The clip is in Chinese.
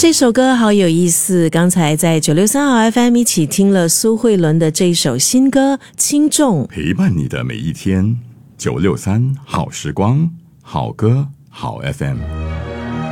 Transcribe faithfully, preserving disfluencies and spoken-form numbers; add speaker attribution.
Speaker 1: 这首歌好有意思，刚才在九六三号 F M 一起听了苏慧伦的这首新歌《轻重》，
Speaker 2: 陪伴你的每一天。九六三好时光，好歌好 F M。